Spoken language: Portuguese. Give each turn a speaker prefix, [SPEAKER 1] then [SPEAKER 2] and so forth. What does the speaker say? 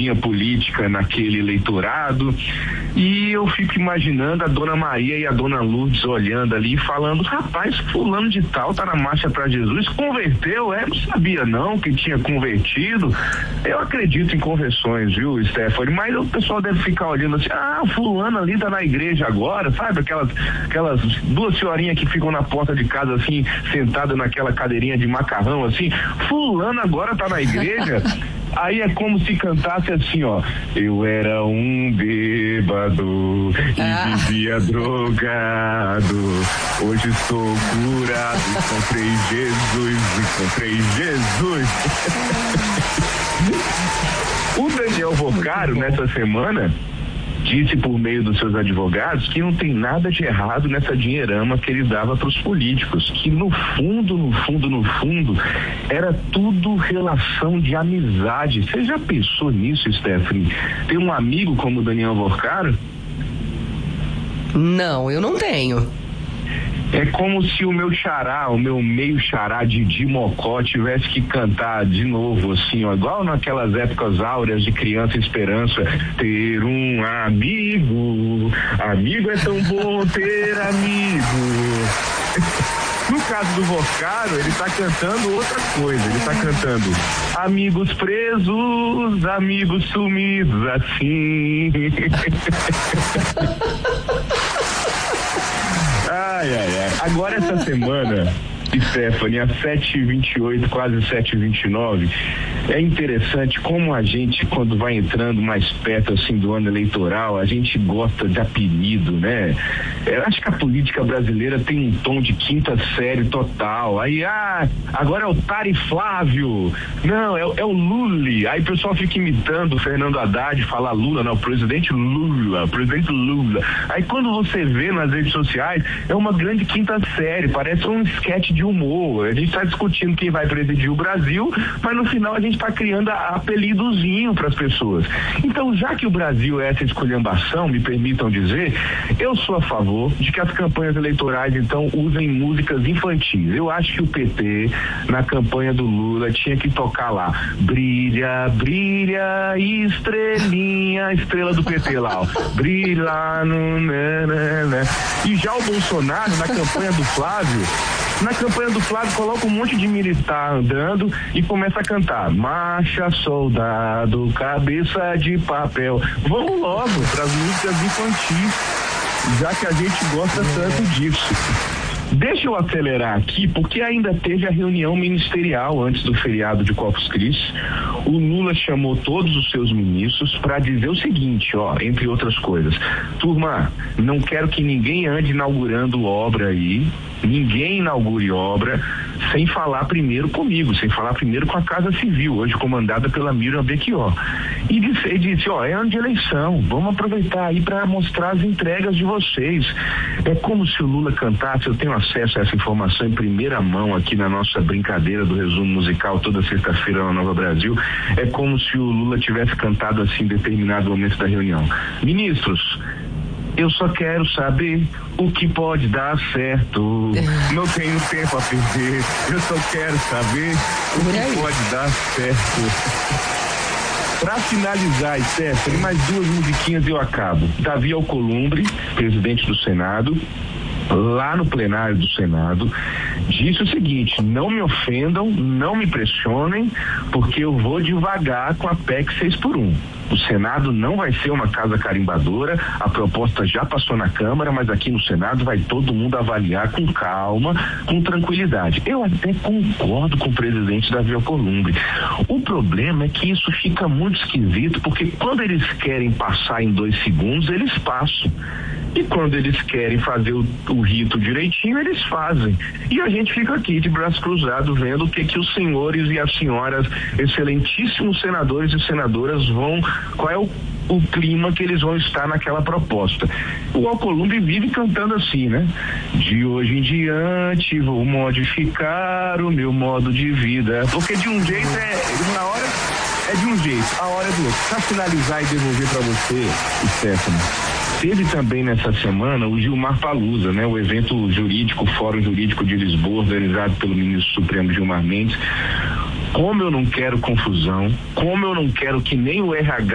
[SPEAKER 1] tinha política naquele eleitorado, e eu fico imaginando a dona Maria e a dona Lourdes olhando ali, falando: rapaz, fulano de tal tá na marcha para Jesus, converteu? Não sabia não que tinha convertido. Eu acredito em conversões, viu, Stephanie, mas o pessoal deve ficar olhando assim: fulano ali tá na igreja agora, sabe, aquelas duas senhorinhas que ficam na porta de casa assim, sentada naquela cadeirinha de macarrão assim, fulano agora tá na igreja. Aí é como se cantasse assim, ó: eu era um bêbado e vivia drogado, hoje estou curado, encontrei Jesus. O Daniel Vocaro, nessa semana, disse por meio dos seus advogados que não tem nada de errado nessa dinheirama que ele dava para os políticos, que no fundo, era tudo relação de amizade. Você já pensou nisso, Stephanie? Ter um amigo como o Daniel Vocaro?
[SPEAKER 2] Não, eu não tenho.
[SPEAKER 1] É como se o meu meio xará Didi Mocó tivesse que cantar de novo, assim, ó, igual naquelas épocas áureas de Criança Esperança: ter um amigo é tão bom ter amigo. No caso do Vocaro, ele tá cantando outra coisa, ele tá cantando: amigos presos, amigos sumidos, assim. Ai. Agora essa semana, Stephanie, às 7h28, quase 7h29, é interessante como a gente, quando vai entrando mais perto assim do ano eleitoral, a gente gosta de apelido, né? Eu acho que a política brasileira tem um tom de quinta série total. Aí, agora é o Tari Flávio. Não, é o Lully. Aí o pessoal fica imitando o Fernando Haddad, falar Lula, não, presidente Lula. Aí quando você vê nas redes sociais, é uma grande quinta série, parece um esquete de humor. A gente está discutindo quem vai presidir o Brasil, mas no final a gente está criando apelidozinho para as pessoas. Então, já que o Brasil é essa esculhambação, me permitam dizer, eu sou a favor de que as campanhas eleitorais, então, usem músicas infantis. Eu acho que o PT, na campanha do Lula, tinha que tocar lá: brilha, brilha, estrelinha, estrela do PT lá, ó, brilha no... E já o Bolsonaro, na campanha do Flávio, coloca um monte de militar andando e começa a cantar: marcha, soldado, cabeça de papel. Vamos logo para as músicas infantis, já que a gente gosta tanto disso. Deixa eu acelerar aqui, porque ainda teve a reunião ministerial antes do feriado de Corpus Christi. O Lula chamou todos os seus ministros para dizer o seguinte, ó, entre outras coisas: turma, não quero que ninguém ande inaugurando obra aí, ninguém inaugure obra sem falar primeiro comigo, sem falar primeiro com a Casa Civil, hoje comandada pela Miriam Becchior. E disse, ó, é ano de eleição, vamos aproveitar aí para mostrar as entregas de vocês. É como se o Lula cantasse, eu tenho acesso a essa informação em primeira mão aqui na nossa brincadeira do resumo musical toda sexta-feira na Nova Brasil, é como se o Lula tivesse cantado assim em determinado momento da reunião: ministros, eu só quero saber o que pode dar certo. Não tenho tempo a perder. Eu só quero saber o que pode dar certo. Para finalizar, Stephanie, mais duas musiquinhas e eu acabo. Davi Alcolumbre, presidente do Senado, lá no plenário do Senado, disse o seguinte: não me ofendam, não me pressionem, porque eu vou devagar com a PEC 6x1. O Senado não vai ser uma casa carimbadora, a proposta já passou na Câmara, mas aqui no Senado vai todo mundo avaliar com calma, com tranquilidade. Eu até concordo com o presidente Davi Alcolumbre. O problema é que isso fica muito esquisito, porque quando eles querem passar em 2 segundos, eles passam. E quando eles querem fazer o rito direitinho, eles fazem. E a gente fica aqui de braço cruzado vendo o que os senhores e as senhoras, excelentíssimos senadores e senadoras qual é o clima que eles vão estar naquela proposta. O Alcolumbre vive cantando assim, né? De hoje em diante vou modificar o meu modo de vida. Porque de um jeito uma hora é de um jeito, a hora é do outro. Pra finalizar e devolver pra você, Stephanie, teve também nessa semana o Gilmar Palusa, né? O evento jurídico, o Fórum Jurídico de Lisboa, organizado pelo ministro Supremo Gilmar Mendes. Como eu não quero confusão, como eu não quero que nem o RH